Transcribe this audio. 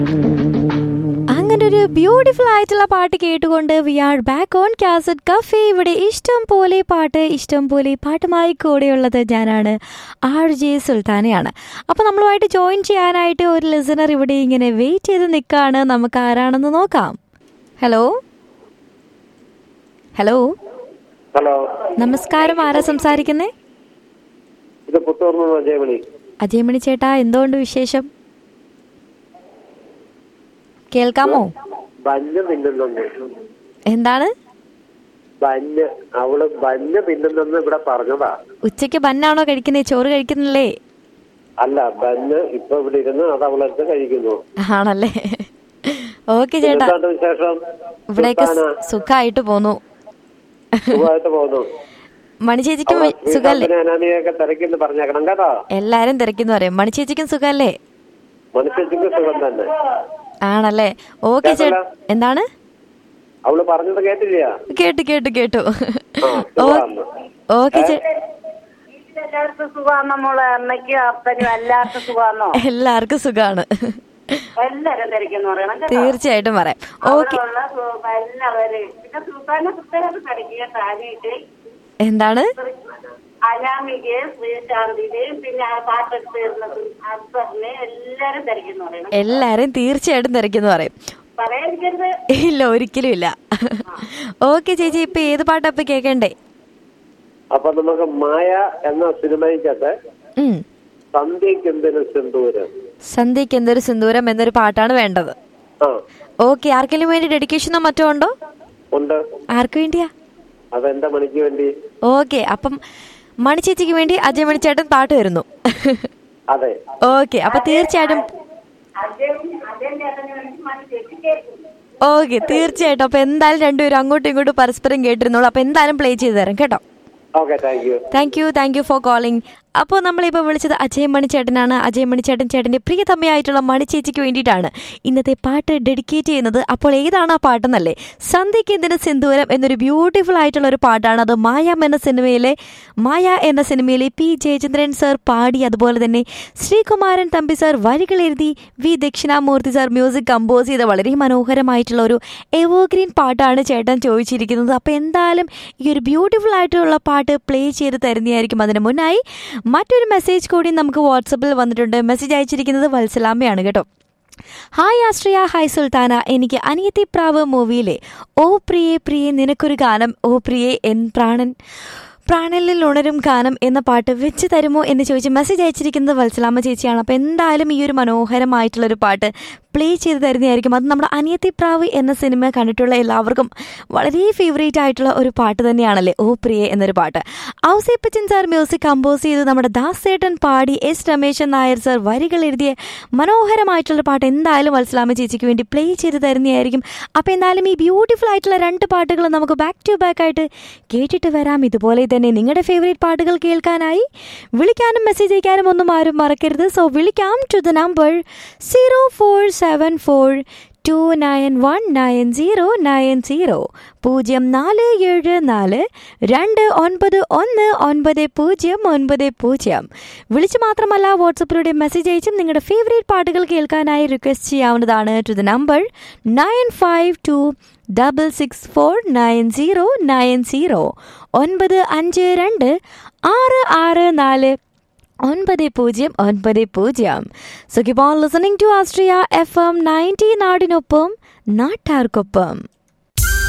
അങ്ങനെ ഒരു ബ്യൂട്ടിഫുൾ ആയിട്ടുള്ള പാട്ട് കേട്ടുകൊണ്ട് V are back on cassette cafe. ഇവിടെ ഇഷ്ടം പോലെ പാട്ട്, ഇഷ്ടം പോലെ പാട്ടുമായി കൂടെയുള്ളത് ഞാനാണ്, RJ സുൽത്താനയാണ്. അപ്പോൾ നമ്മളുമായിട്ട് ജോയിൻ ചെയ്യാനായിട്ട് ഒരു ലിസണർ ഇവിടെ ഇങ്ങനെ വെയിറ്റ് ചെയ്ത് നിൽക്കുകയാണ്. നമുക്ക് ആരാണെന്ന് നോക്കാം. ഹലോ ഹലോ ഹലോ, നമസ്കാരം. ആരാ സംസാരിക്കുന്നേ? ഇത് പുത്തൂർന്ന് അജയമണി. അജയമണി ചേട്ടാ, എന്തുകൊണ്ട് വിശേഷം? കേൾക്കാമോ? ബന്ന് പിന്നുന്നുണ്ട്. എന്താണ്? ബന്ന്, അവള് ബന്ന് പിന്നുന്നെന്ന് ഇവിടെ പറഞ്ഞതാ. ഉച്ചയ്ക്ക് ബന്നാണോ കഴിക്കുന്നേ? ചോറ് കഴിക്കുന്നില്ലേ? അല്ല, ബന്ന് ഇപ്പൊ ഇവിടെ ഇരുന്ന് അത് അവളെടുത്ത് കഴിക്കുന്നു. ആണല്ലേ? ഓക്കെ ചേട്ടാ, വിശേഷം? ഇവിടേക്ക് സുഖമായിട്ട് പോന്നു. സുഖമായിട്ട് പോകുന്നു. മണിചേച്ചിക്കും സുഖല്ലേ? തിരക്കിന്ന് പറഞ്ഞേക്കണം കേട്ടോ. എല്ലാരും തിരക്കിന്ന് പറയും. മണിചേച്ചിക്കും സുഖല്ലേ? മനുഷ്യക്ക് സുഖം തന്നെ. ആണല്ലേ? ഓക്കെ ചേട്ടാ. എന്താണ്? അവള് പറഞ്ഞത് കേട്ടില്ല? കേട്ടു കേട്ടു കേട്ടു. ഓക്കെ എല്ലാവർക്കും സുഖാണോ മോളെ? അമ്മയ്ക്കും അപ്പനും എല്ലാവർക്കും സുഖാണോ? എല്ലാവർക്കും സുഖാണ്. എല്ലാരും തിരക്കെന്ന് പറയണം. തീർച്ചയായിട്ടും പറയാം. ഓക്കെ. എന്താണ്? അനാമികയെ, ശ്രീശാന്തിനെയും പിന്നെ പാട്ടെടുത്ത് തരുന്നത് അക്ബറിനെ എല്ലാരും തിരക്കെന്ന് പറയണം. എല്ലാരും തീർച്ചയായിട്ടും തിരക്കെന്ന് പറയും. പറയാതിരിക്കരുത്. ഇല്ല, ഒരിക്കലും ഇല്ല. ഓക്കെ ചേച്ചി, ഇപ്പൊ ഏത് പാട്ടാ ഇപ്പൊ കേക്കണ്ടേ? അപ്പൊ നമുക്ക് മായ എന്ന സിനിമയ്ക്കകത്ത് സന്ധ്യക്ക് എന്തൊരു സിന്ദൂരം, സന്ധ്യക്ക് എന്തൊരു സിന്ദൂരം എന്നൊരു പാട്ടാണ് വേണ്ടത്. ഓക്കെ. ആർക്കെങ്കിലും വേണ്ടി ഡെഡിക്കേഷനോ മറ്റോ ഉണ്ടോ? ഉണ്ട്. ആർക്ക് വേണ്ടിയാ? അതെന്റെ മണിക്ക് വേണ്ടി. ഓക്കെ, അപ്പം മണിച്ചേച്ചിക്ക് വേണ്ടി അജയ് മണിച്ചേട്ടൻ പാട്ട് വരുന്നു. അതെ. ഓക്കെ, അപ്പൊ തീർച്ചയായിട്ടും. ഓക്കെ, തീർച്ചയായിട്ടും. അപ്പൊ എന്തായാലും രണ്ടുപേരും അങ്ങോട്ടും ഇങ്ങോട്ടും പരസ്പരം കേട്ടിരുന്നോളൂ. അപ്പൊ എന്തായാലും പ്ലേ ചെയ്ത് തരാം കേട്ടോ. Thank you for calling. അപ്പോൾ നമ്മളിപ്പോൾ വിളിച്ചത് അജയ് മണിച്ചേട്ടനാണ്. അജയ് മണിച്ചേട്ടൻ ചേട്ടൻ്റെ പ്രിയതമ്മയായിട്ടുള്ള മണിച്ചേച്ചിക്ക് വേണ്ടിയിട്ടാണ് ഇന്നത്തെ പാട്ട് ഡെഡിക്കേറ്റ് ചെയ്യുന്നത്. അപ്പോൾ ഏതാണ് ആ പാട്ടെന്നല്ലേ? സന്ധ്യയ്ക്ക് എന്തിന് സിന്ദൂരം എന്നൊരു ബ്യൂട്ടിഫുൾ ആയിട്ടുള്ള ഒരു പാട്ടാണ്. അത് മായ എന്ന സിനിമയിലെ P. ജയചന്ദ്രൻ സർ പാടി, അതുപോലെ തന്നെ ശ്രീകുമാരൻ തമ്പി സർ വരികൾ എഴുതി, V. Dakshinamurthy sir music compose ചെയ്ത വളരെ മനോഹരമായിട്ടുള്ള ഒരു എവർഗ്രീൻ പാട്ടാണ് ചേട്ടൻ ചോദിച്ചിരിക്കുന്നത്. അപ്പോൾ എന്തായാലും ഈ ഒരു ബ്യൂട്ടിഫുൾ ആയിട്ടുള്ള പാട്ട് പ്ലേ ചെയ്ത് തരുന്നതായിരിക്കും. അതിന് മുന്നായി മറ്റൊരു മെസ്സേജ് കൂടി നമുക്ക് വാട്സപ്പിൽ വന്നിട്ടുണ്ട്. മെസ്സേജ് അയച്ചിരിക്കുന്നത് വത്സലാമ്മയാണ് കേട്ടോ. ഹായ് ആശ്രയ, ഹായ് സുൽത്താന. എനിക്ക് അനിയത്തി പ്രാവ് മൂവിയിലെ ഓ പ്രിയേ പ്രിയേ നിനക്കൊരു ഗാനം, ഓ പ്രിയേ എൻ പ്രാണലിൽ ഉണരും ഗാനം എന്ന പാട്ട് വെച്ച് തരുമോ എന്ന് ചോദിച്ച് മെസ്സേജ് അയച്ചിരിക്കുന്നത് വത്സലാമ്മ ചേച്ചിയാണ്. അപ്പോൾ എന്തായാലും ഈ ഒരു മനോഹരമായിട്ടുള്ളൊരു പാട്ട് പ്ലേ ചെയ്ത് തരുന്നതായിരിക്കും. അത് നമ്മുടെ അനിയത്തി പ്രാവ് എന്ന സിനിമ കണ്ടിട്ടുള്ള എല്ലാവർക്കും വളരെ ഫേവറേറ്റ് ആയിട്ടുള്ള ഒരു പാട്ട് തന്നെയാണല്ലേ ഓ പ്രിയേ എന്നൊരു പാട്ട്. ഔസേപ്പച്ചൻ സാർ മ്യൂസിക് കമ്പോസ് ചെയ്ത് നമ്മുടെ ദാസേട്ടൻ പാടി, S. രമേശൻ നായർ സാർ വരികൾ എഴുതിയ മനോഹരമായിട്ടുള്ള പാട്ട് എന്തായാലും വത്സലാമ്മ ചേച്ചിക്ക് വേണ്ടി പ്ലേ ചെയ്ത് തരുന്നതായിരിക്കും. അപ്പോൾ എന്തായാലും ഈ ബ്യൂട്ടിഫുൾ ആയിട്ടുള്ള രണ്ട് പാട്ടുകൾ നമുക്ക് ബാക്ക് ടു ബാക്ക് ആയിട്ട് കേട്ടിട്ട് വരാം. ഇതുപോലെ തന്നെ നിങ്ങളുടെ ഫേവറേറ്റ് പാട്ടുകൾ കേൾക്കാനായി വിളിക്കാനും മെസ്സേജ് അയക്കാനും ഒന്നും ആരും മറക്കരുത്. സോ വിളിക്കാം ടു ദ നമ്പർ 0474291909 0474291990. വിളിച്ച് മാത്രമല്ല വാട്സപ്പിലൂടെ മെസ്സേജ് അയച്ചും നിങ്ങളുടെ ഫേവറേറ്റ് പാട്ടുകൾ കേൾക്കാനായി റിക്വസ്റ്റ് ചെയ്യാവുന്നതാണ് to the number 9526649090 952-664-9090. So keep on listening to Astria FM 90 നാടിനൊപ്പം നാട്ടാർക്കൊപ്പം.